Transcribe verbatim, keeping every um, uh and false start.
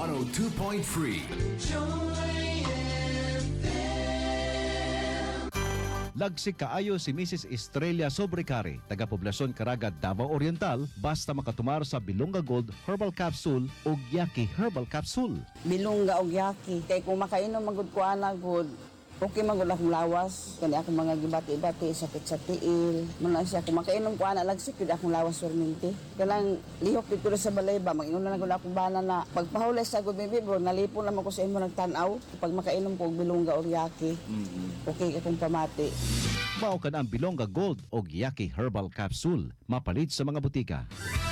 one oh two point three. Lagsik kaayo si Missus Estrella Sobrecari, taga-poblasyon Caraga, Davao Oriental, basta makatumar sa Bilonga Gold Herbal Capsule o Yaki Herbal Capsule. Bilungga og yaki. Kay kung makainom magud ko ana gud, okay magud akong lawas. Kani ako mga gibati-bati, sakit sa tiil. Muna siya kung makainom ko ana lagsik gud akong lawas perminti. Kanang lihok dito sa balay ba, mag-inom na lang gud akong bana na pagpahulay sa gud bibi bro, nalipon naman ko sa imo nagtan-aw. Pag makainom ko og bilungga og yaki, okay akong pamati. Mao kan ang Bilonga Gold o Yaki Herbal Capsule, mapalit sa mga butika.